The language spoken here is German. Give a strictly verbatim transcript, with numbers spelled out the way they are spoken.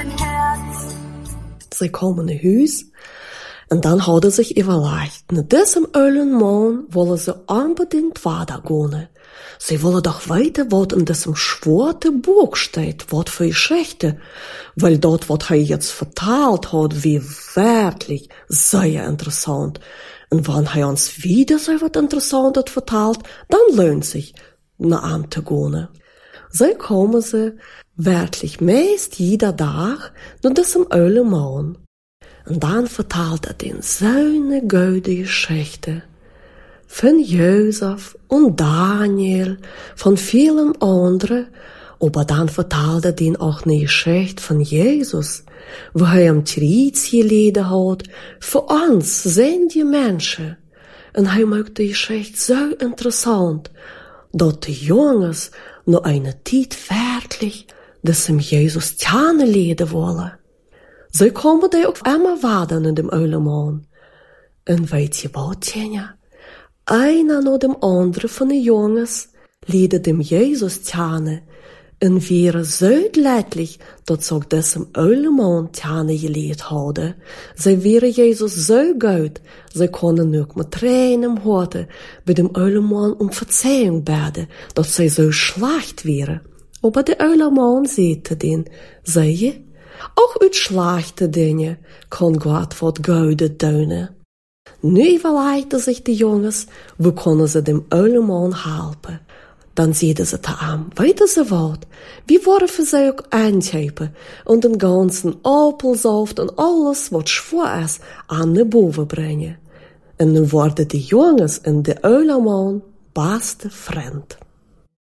mein Herz. Sie kommen in Huis en dan hadden zich überlegt, na diesem ölen Morgen wollen sie unbedingt weitergehen. Sie wollen doch weiter, was in diesem schwarzen Buch steht, was für Geschichte, weil dort, was er jetzt verteilt hat, wie wirklich sehr interessant. Und wenn er uns wieder so was Interessantes verteilt, dann lohnt sich, nach ihm zu gehen. So kommen sie wirklich meist jeder Tag nach diesem ölen Morgen. Und dann verteilt er den so eine gute Geschichte von Josef und Daniel, von vielen anderen, aber dann verteilt er den auch eine Geschichte von Jesus, wo er am Kreuz gelitten hat, für uns sind die Menschen. Und er macht die Geschichte so interessant, dass die Jungs noch eine Zeit wirklich diesem Jesus kennenlernen wollen. So kommen die auch immer weiter in dem Ölemann. Und weet je wat, Tjenja? Einer nach dem anderen von den Jungs lernt dem Jesus kennen und wäre so glücklich, dass sie auch diesem Ölemann kennengelernt haben. Sie wäre Jesus so gut, sie konnten nur mit Tränen im Herzen bei dem Ölemann um Verzeihung beten, dass sie so schlecht wäre. Aber der Ölemann sagte den, siehe, auch uit schlechte Dinge kann Gott wat Gutes tun. Nu überlegten sich die Jungs, wo können sie dem Ölemann helfen. Dann sieht sie zu ihm, weiter sie was, wie wollen für sie auch einkaufen und den ganzen Apfelsaft und alles, was schwer ist, an den Boven bringen. Und nun wurden die Jungs und der Ölemann beste Freund.